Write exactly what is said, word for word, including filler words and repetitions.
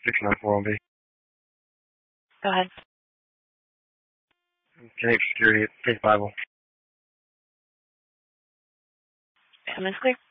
six nine four one B. Go ahead. Connect security at Faith Bible. Come in clear.